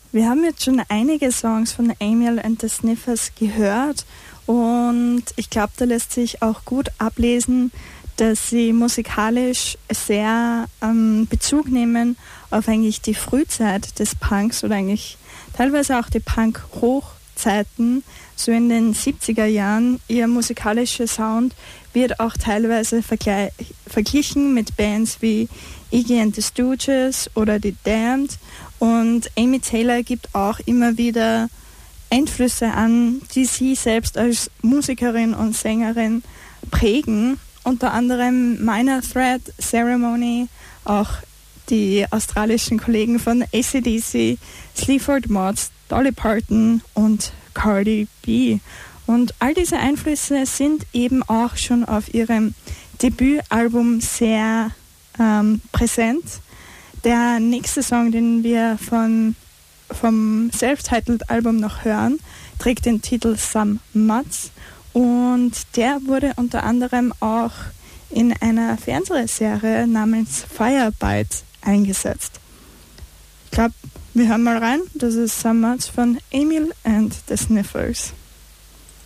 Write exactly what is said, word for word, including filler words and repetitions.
Wir haben jetzt schon einige Songs von Emil and the Sniffers gehört und ich glaube, da lässt sich auch gut ablesen, dass sie musikalisch sehr ähm, Bezug nehmen auf eigentlich die Frühzeit des Punks oder eigentlich teilweise auch die Punk-Hochzeiten, so in den siebziger Jahren. Ihr musikalischer Sound wird auch teilweise vergle- verglichen mit Bands wie Iggy and the Stooges oder The Damned, und Amy Taylor gibt auch immer wieder Einflüsse an, die sie selbst als Musikerin und Sängerin prägen. Unter anderem Minor Threat, Ceremony, auch die australischen Kollegen von A C D C, Sleaford Mods, Dolly Parton und Cardi B. Und all diese Einflüsse sind eben auch schon auf ihrem Debütalbum sehr ähm, präsent. Der nächste Song, den wir von, vom Self-Titled-Album noch hören, trägt den Titel Some Mutts. Und der wurde unter anderem auch in einer Fernsehserie namens Firebite eingesetzt. Ich glaube, wir hören mal rein. Das ist Some Mutts von Emil and the Sniffers.